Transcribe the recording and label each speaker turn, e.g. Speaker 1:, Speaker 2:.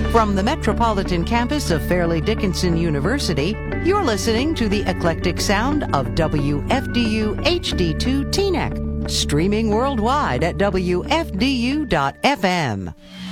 Speaker 1: From the metropolitan campus of Fairleigh Dickinson University, you're listening to the eclectic sound of WFDU HD2 Teaneck, streaming worldwide at WFDU.FM.